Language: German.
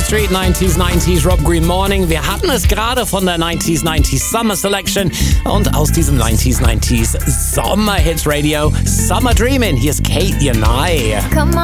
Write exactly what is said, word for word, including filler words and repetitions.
Backstreet, neunzig neunzig, Rob Green Morning. Wir hatten es gerade von der neunzig neunzig Summer Selection und aus diesem neunzig neunzig Sommer Hits Radio Summer Dreamin'. Hier ist Kate Yanai.